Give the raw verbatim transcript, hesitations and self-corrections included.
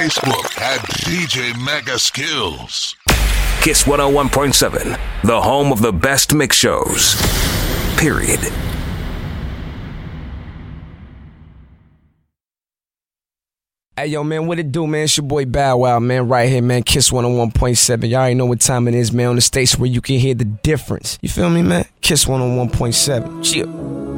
Facebook at D J Mega Skills. Kiss one oh one point seven, the home of the best mix shows. Period. Hey, yo, man, what it do, man? It's your boy Bow Wow, man, right here, man. Kiss one oh one point seven. Y'all already know what time it is, man, on the station where you can hear the difference. You feel me, man? Kiss one oh one point seven. Chill.